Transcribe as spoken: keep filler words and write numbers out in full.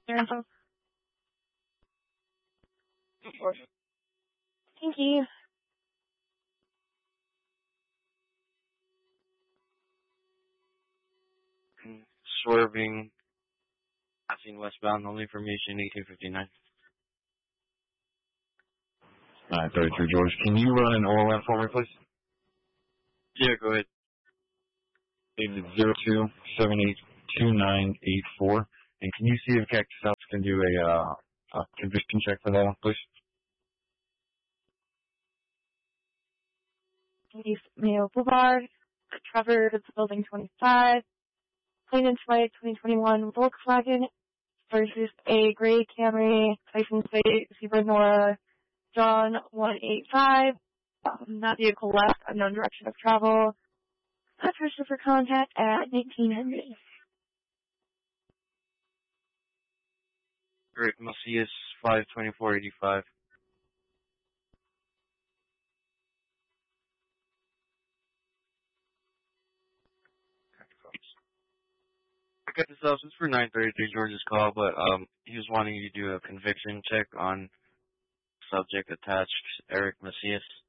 Their info. Of course. Thank you. Swerving. Passing westbound. Only information eighteen fifty-nine. nine thirty-three George. Can you run an oil lamp for me, please? Yeah, go ahead. David zero two seven eight two nine eight four. And can you see if Cactus House can do a, uh, a conviction check for that one, please? East Mayo Boulevard. Trevor, it's building twenty-five. Plain and white twenty twenty-one Volkswagen versus a gray Camry, license plate, Zebra Nora, John one eight five. Um, that vehicle left, unknown direction of travel. That's for contact at nineteen hundred. Great. Macias five twenty-four eighty-five. I got this up. It's for nine thirty-three George's call, but um, he was wanting you to do a conviction check on subject attached, Eric Macias.